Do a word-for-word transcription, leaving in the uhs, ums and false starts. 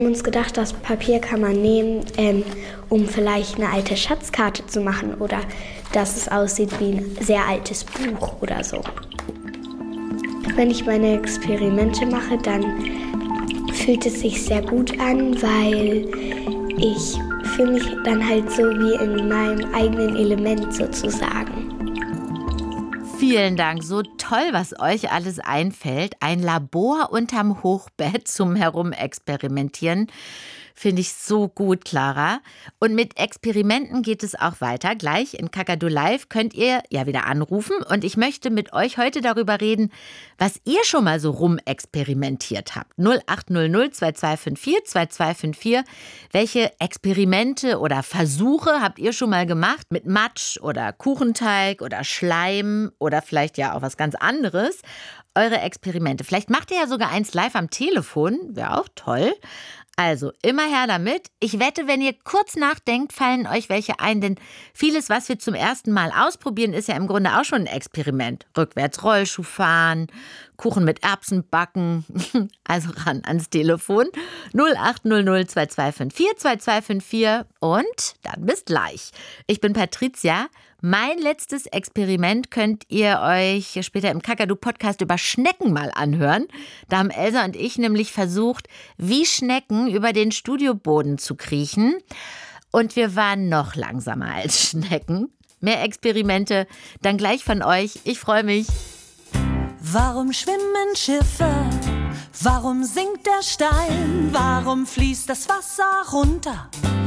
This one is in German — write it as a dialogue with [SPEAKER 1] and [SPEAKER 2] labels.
[SPEAKER 1] Wir haben uns gedacht, das Papier kann man nehmen, ähm, um vielleicht eine alte Schatzkarte zu machen oder dass es aussieht wie ein sehr altes Buch oder so. Wenn ich meine Experimente mache, dann fühlt es sich sehr gut an, weil ich fühle mich dann halt so wie in meinem eigenen Element sozusagen.
[SPEAKER 2] Vielen Dank, so toll, was euch alles einfällt. Ein Labor unterm Hochbett zum Herumexperimentieren. Finde ich so gut, Clara. Und mit Experimenten geht es auch weiter. Gleich in Kakadu Live könnt ihr ja wieder anrufen. Und ich möchte mit euch heute darüber reden, was ihr schon mal so rumexperimentiert habt. null acht null null zwei zwei fünf vier zwei zwei fünf vier. Welche Experimente oder Versuche habt ihr schon mal gemacht? Mit Matsch oder Kuchenteig oder Schleim oder vielleicht ja auch was ganz anderes? Eure Experimente. Vielleicht macht ihr ja sogar eins live am Telefon. Wäre auch toll. Also, immer her damit. Ich wette, wenn ihr kurz nachdenkt, fallen euch welche ein, denn vieles, was wir zum ersten Mal ausprobieren, ist ja im Grunde auch schon ein Experiment. Rückwärts Rollschuh fahren, Kuchen mit Erbsen backen, also ran ans Telefon. null acht null null zwei zwei fünf vier zwei zwei fünf vier und dann bis gleich. Ich bin Patricia. Mein letztes Experiment könnt ihr euch später im Kakadu-Podcast über Schnecken mal anhören. Da haben Elsa und ich nämlich versucht, wie Schnecken über den Studioboden zu kriechen. Und wir waren noch langsamer als Schnecken. Mehr Experimente dann gleich von euch. Ich freue mich.
[SPEAKER 3] Warum schwimmen Schiffe? Warum sinkt der Stein? Warum fließt das Wasser runter?